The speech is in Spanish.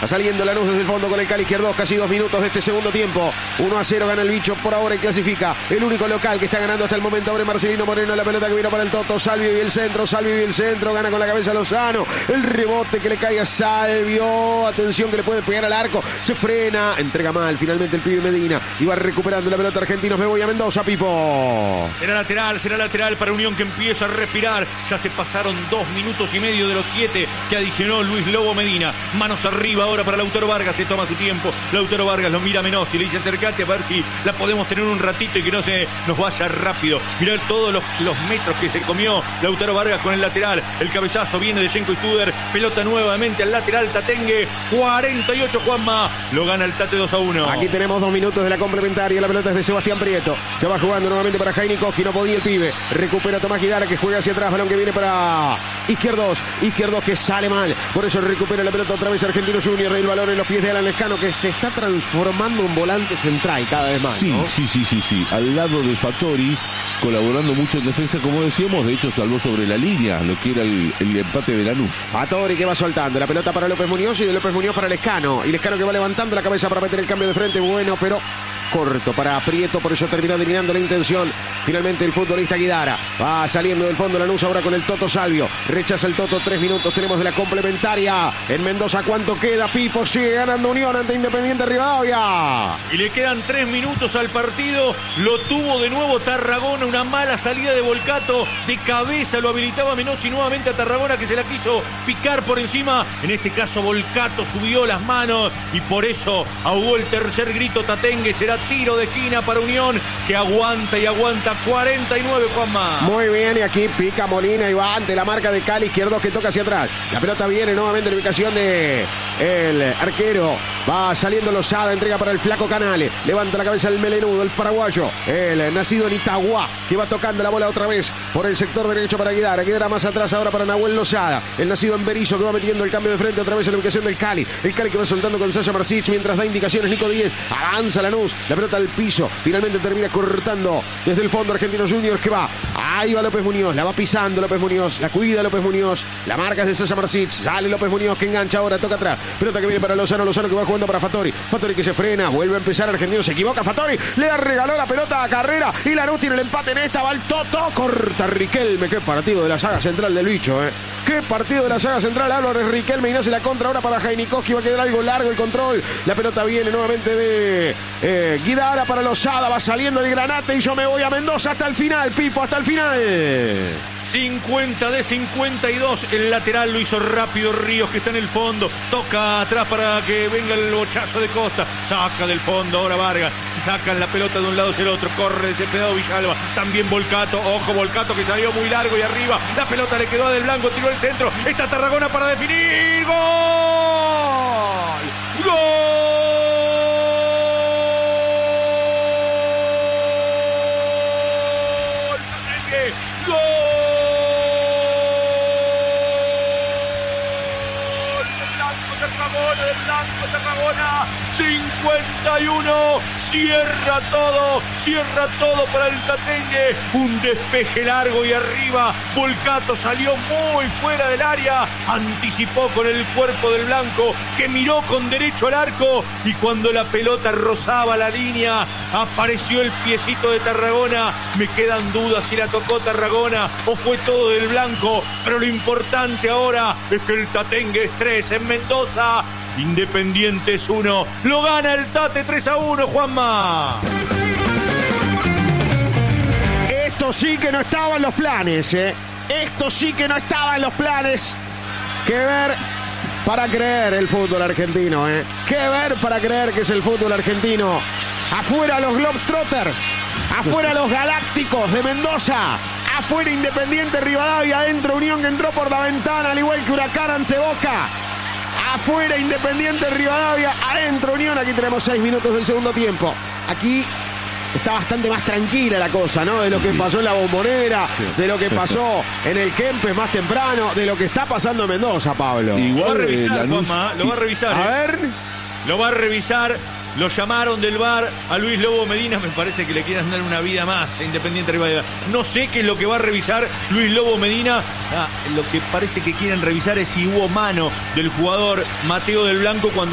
Va saliendo Lanús desde el fondo con el Cali izquierdo. Casi 2 minutos de este segundo tiempo. 1-0 gana el bicho por ahora y clasifica. El único local que está ganando hasta el momento. Abre Marcelino Moreno. La pelota que vino para el Toto. Salvio y el centro. Gana con la cabeza Lozano. El rebote que le cae a Salvio. Atención que le puede pegar al arco. Se frena. Entrega mal finalmente el pibe Medina. Y va recuperando la pelota Argentinos. Me voy a Mendoza, Pipo. Será lateral para Unión, que empieza a respirar. Ya se pasaron 2 minutos y medio de los 7 que adicionó Luis Lobo Medina. Manos arriba ahora para Lautaro Vargas. Se toma su tiempo. Lautaro Vargas lo mira a Menossi. Le dice acercate a ver si la podemos tener un ratito y que no se nos vaya rápido. Mirá todos los metros que se comió Lautaro Vargas con el lateral. El cabezazo viene de Jenko Studer. Pelota nuevamente al lateral Tatengue. 48 Juanma. Lo gana el Tate 2-1. Aquí tenemos 2 minutos de la complementaria. La pelota es de Sebastián Prieto. Ya va jugando nuevamente para Jainikowski. No podía el pibe. Recupera Tomás Guidara, que juega hacia atrás. Balón que viene para Izquierdos que sale mal. Por eso recupera la pelota otra vez Argentino Junior. El balón en los pies de Alan Lescano, que se está transformando en volante central cada vez más, ¿no? Sí. Al lado de Fattori, colaborando mucho en defensa, como decíamos. De hecho, salvó sobre la línea lo que era el empate de Lanús. Fattori que va soltando. La pelota para López Muñoz y de López Muñoz para Lescano. Y Lescano que va levantando la cabeza para meter el cambio de frente. Bueno, pero corto para Prieto, por eso terminó eliminando la intención. Finalmente el futbolista Guidara va saliendo del fondo Lanús ahora con el Toto Salvio. Rechaza el Toto. 3 minutos tenemos de la complementaria. En Mendoza, ¿cuánto queda? Pipo sigue ganando Unión ante Independiente Rivadavia. Y le quedan 3 minutos al partido. Lo tuvo de nuevo Tarragona. Una mala salida de Volcato. De cabeza lo habilitaba Menossi nuevamente a Tarragona, que se la quiso picar por encima. En este caso Volcato subió las manos y por eso ahogó el tercer grito Tatengue. Será tiro de esquina para Unión, que aguanta y aguanta. 49 Juanma. Muy bien, y aquí pica Molina y va ante la marca de Cali izquierdo, que toca hacia atrás. La pelota viene nuevamente en la ubicación de el arquero. Va saliendo Lozada, entrega para el flaco Canale. Levanta la cabeza el melenudo, el paraguayo. El nacido en Itagua, que va tocando la bola otra vez por el sector derecho para Guidara. Guidara más atrás ahora para Nahuel Lozada. El nacido en Berizo, que va metiendo el cambio de frente otra vez en la ubicación del Cali. El Cali que va soltando con Sasha Marsic mientras da indicaciones Nico Díez. Avanza Lanús. La pelota al piso. Finalmente termina cortando desde el fondo Argentinos Juniors, que va. Ahí va López Muñoz. La va pisando López Muñoz. La cuida López Muñoz. La marca es de Sasha Marsic. Sale López Muñoz, que engancha ahora. Toca atrás. Pelota que viene para Lozano. Lozano que va jugando para Fattori. Fattori que se frena. Vuelve a empezar Argentinos. Se equivoca Fattori. Le regaló la pelota a Carrera. Y Lanús tiene el empate en esta. Va el Toto. Corta Riquelme. Qué partido de la saga central del bicho, Qué partido de la saga central. Álvarez Riquelme y nace la contra ahora para Jainikowski. Va a quedar algo largo el control. La pelota viene nuevamente de Guidara para Lozada. Va saliendo el Granate y yo me voy a Mendoza hasta el final, Pipo, hasta el final. 50 de 52. El lateral lo hizo rápido Ríos, que está en el fondo. Toca atrás para que venga el bochazo de Costa. Saca del fondo ahora Vargas. Se sacan la pelota de un lado hacia el otro. Corre desesperado Villalba. También Volcato. Ojo, Volcato, que salió muy largo y arriba. La pelota le quedó a Del Blanco. Tiró el centro. Está Tarragona para definir. ¡Gol! ¡Gol! ¡Gol! Del Blanco Tarragona, 51, cierra todo para el Tatengue, un despeje largo y arriba, Volcato salió muy fuera del área, anticipó con el cuerpo del Blanco, que miró con derecho al arco, y cuando la pelota rozaba la línea, apareció el piecito de Tarragona. Me quedan dudas si la tocó Tarragona o fue todo del Blanco, pero lo importante ahora es que el Tatengue es 3 en Mendoza. Independiente es 1. Lo gana el Tate 3-1, Juanma. Esto sí que no estaba en los planes, Esto sí que no estaba en los planes. Que ver para creer el fútbol argentino, Que ver para creer que es el fútbol argentino. Afuera los Globetrotters. Afuera los Galácticos de Mendoza. Afuera Independiente Rivadavia. Adentro Unión, que entró por la ventana, al igual que Huracán ante Boca. Afuera Independiente Rivadavia, adentro Unión. Aquí tenemos 6 minutos del segundo tiempo. Aquí está bastante más tranquila la cosa, ¿no? De lo que pasó en la Bombonera, de lo que pasó en el Kempes más temprano, de lo que está pasando en Mendoza, Pablo. Igual lo va a revisar, Juanma, lo va a revisar. A ver. Lo va a revisar. Lo llamaron del VAR a Luis Lobo Medina. Me parece que le quieren dar una vida más a Independiente Rivadavia. No sé qué es lo que va a revisar Luis Lobo Medina. Lo que parece que quieren revisar es si hubo mano del jugador Mateo del Blanco cuando